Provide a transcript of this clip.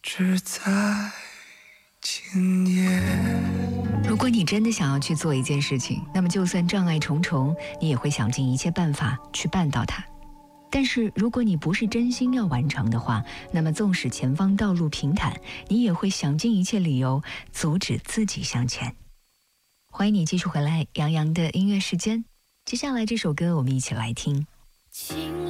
只在今夜。 如果你真的想要去做一件事情，那么就算障碍重重，你也会想尽一切办法去办到它。但是如果你不是真心要完成的话，那么纵使前方道路平坦，你也会想尽一切理由阻止自己向前。欢迎你继续回来，杨洋的音乐时间。接下来这首歌我们一起来听。